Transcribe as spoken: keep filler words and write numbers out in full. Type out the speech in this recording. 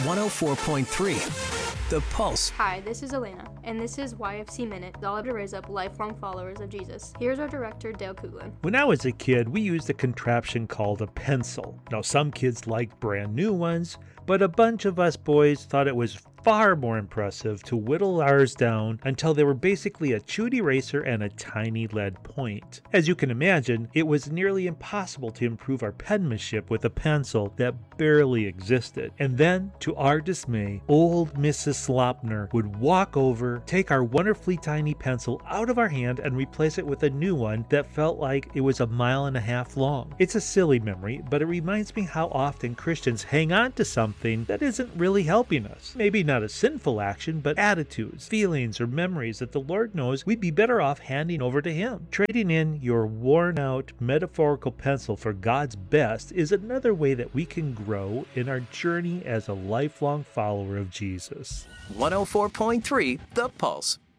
one oh four point three, The Pulse. Hi, this is Elena, and this is Y F C Minute, the all to raise up lifelong followers of Jesus. Here's our director, Dale Cooglin. When I was a kid, we used a contraption called a pencil. Now, some kids liked brand new ones, but a bunch of us boys thought it was far more impressive to whittle ours down until they were basically a chewed eraser and a tiny lead point. As you can imagine, it was nearly impossible to improve our penmanship with a pencil that barely existed. And then, to our dismay, old Missus Slopner would walk over, take our wonderfully tiny pencil out of our hand and replace it with a new one that felt like it was a mile and a half long. It's a silly memory, but it reminds me how often Christians hang on to something that isn't really helping us. Maybe not a sinful action, but attitudes, feelings, or memories that the Lord knows we'd be better off handing over to Him. Trading in your worn-out metaphorical pencil for God's best is another way that we can grow in our journey as a lifelong follower of Jesus. one oh four point three, The Pulse.